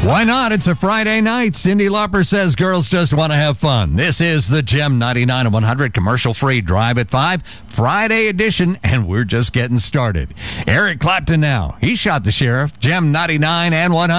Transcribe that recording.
Why not? It's a Friday night. Cyndi Lauper says girls just want to have fun. This is the Gem 99 and 100 commercial-free Drive at 5 Friday edition, and we're just getting started. Eric Clapton now. He shot the sheriff. Gem 99 and 100.